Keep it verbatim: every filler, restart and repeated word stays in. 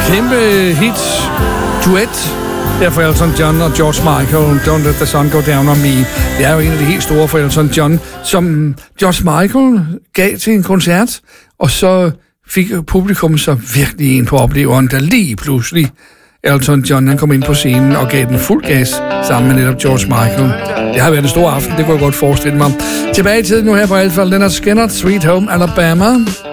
kæmpe hit, duet, der for Elton John og George Michael, Don't Let the Sun Go Down on Me. Det er jo en af de helt store for Elton John, som George Michael gav til en koncert, og så fik publikum så virkelig en på opleveren, der lige pludselig Elton John, han kom ind på scenen og gav den fuld gas sammen med netop George Michael. Det har været en stor aften, det kunne jeg godt forestille mig. Tilbage i tiden nu her på Alfa, Leonard Skinner, Sweet Home Alabama.